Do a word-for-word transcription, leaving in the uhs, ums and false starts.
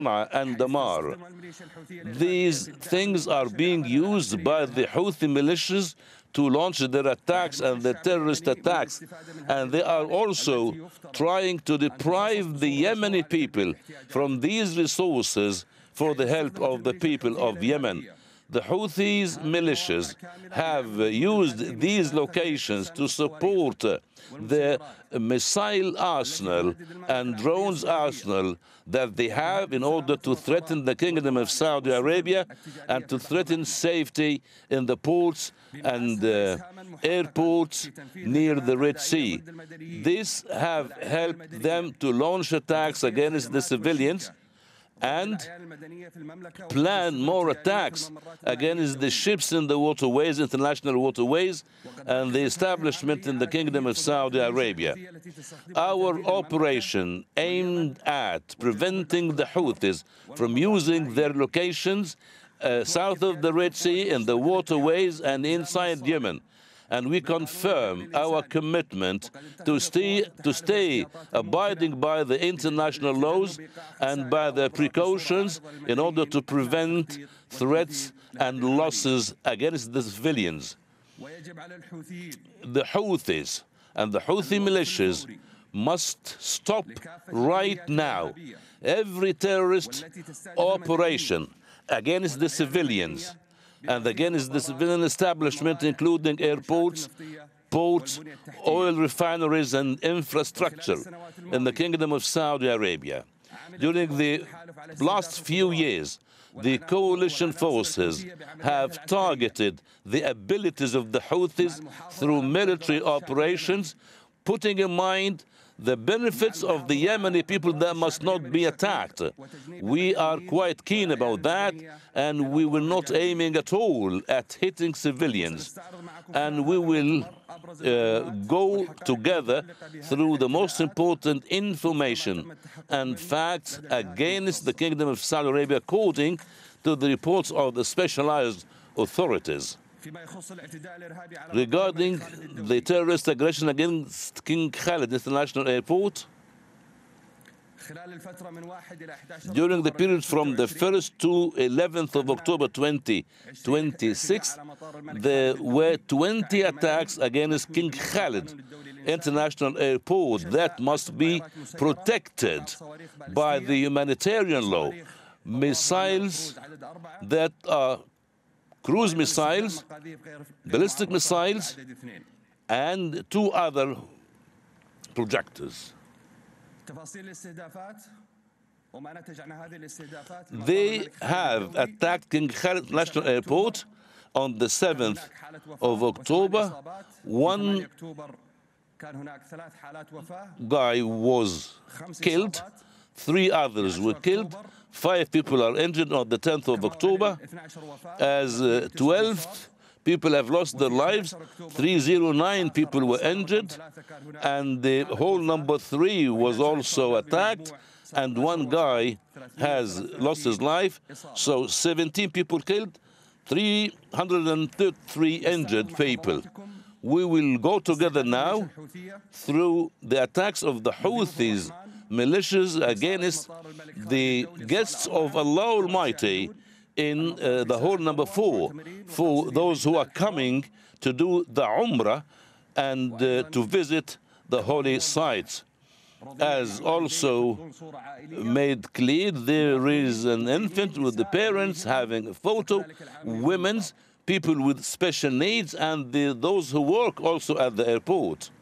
and Damar. These things are being used by the Houthi militias to launch their attacks and the terrorist attacks. And they are also trying to deprive the Yemeni people from these resources for the help of the people of Yemen. The Houthis militias have used these locations to support the missile arsenal and drones arsenal that they have in order to threaten the Kingdom of Saudi Arabia and to threaten safety in the ports and uh, airports near the Red Sea. This have helped them to launch attacks against the civilians and plan more attacks against the ships in the waterways, international waterways, and the establishment in the Kingdom of Saudi Arabia. Our operation aimed at preventing the Houthis from using their locations uh, south of the Red Sea, in the waterways, and inside Yemen. And we confirm our commitment to stay, to stay abiding by the international laws and by the precautions in order to prevent threats and losses against the civilians. The Houthis and the Houthi militias must stop right now every terrorist operation against the civilians and against the civilian establishment, including airports, ports, oil refineries, and infrastructure in the Kingdom of Saudi Arabia. During the last few years, the coalition forces have targeted the abilities of the Houthis through military operations, putting in mind the benefits of the Yemeni people that must not be attacked. We are quite keen about that, and we were not aiming at all at hitting civilians. And we will uh, go together through the most important information and facts against the Kingdom of Saudi Arabia, according to the reports of the specialized authorities. Regarding the terrorist aggression against King Khalid International Airport, during the period from the first to eleventh of October twenty twenty-six, there were twenty attacks against King Khalid International Airport that must be protected by the humanitarian law. Missiles that are cruise missiles, ballistic missiles, and two other projectors. They have attacked King Khalid National Airport on the seventh of October. One guy was killed, three others were killed, five people are injured on the tenth of October. As uh, twelve people have lost their lives, three hundred nine people were injured, and the whole number three was also attacked, and one guy has lost his life. So seventeen people killed, three hundred thirty-three injured people. We will go together now through the attacks of the Houthis militias against the guests of Allah Almighty in uh, the hall number four, for those who are coming to do the Umrah and uh, to visit the holy sites. As also made clear, there is an infant with the parents having a photo, women's, people with special needs, and the, those who work also at the airport.